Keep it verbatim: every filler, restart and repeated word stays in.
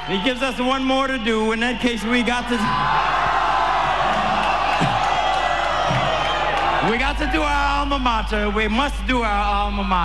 He gives us one more to do. In that case, we got to... we got to do our alma mater. We must do our alma mater.